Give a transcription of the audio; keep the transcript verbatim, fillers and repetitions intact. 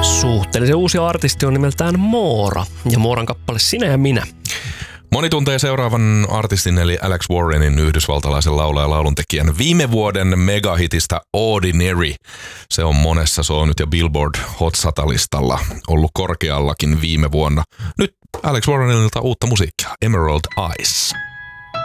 Suhteellisen uusi artisti on nimeltään Moora, ja Mooran kappale Sinä ja minä. Moni tuntee seuraavan artistin eli Alex Warrenin, yhdysvaltalaisen laulaja ja lauluntekijän viime vuoden megahitistä Ordinary. Se on monessa, se on nyt jo Billboard Hot sata-listalla ollut korkeallakin viime vuonna. Nyt Alex Warrenilta uutta musiikkia, Emerald Eyes.